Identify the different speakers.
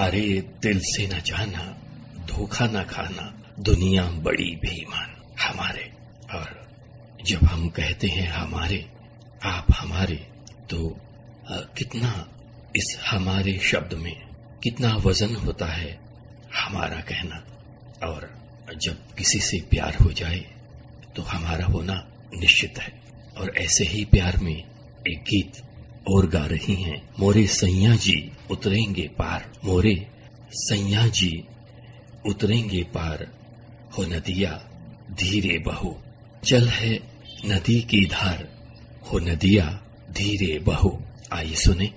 Speaker 1: हारे दिल से न जाना, धोखा न खाना, दुनिया बड़ी बेईमान हमारे। और जब हम कहते हैं हमारे, आप हमारे, तो कितना इस हमारे शब्द में कितना वजन होता है हमारा कहना। और जब किसी से प्यार हो जाए तो हमारा होना निश्चित है। और ऐसे ही प्यार में एक गीत और गा रही हैं, मोरे सैया जी उतरेंगे पार, मोरे सैया जी उतरेंगे पार, हो नदिया धीरे बहो, चल है नदी की धार, हो नदिया धीरे बहो। आइए सुने।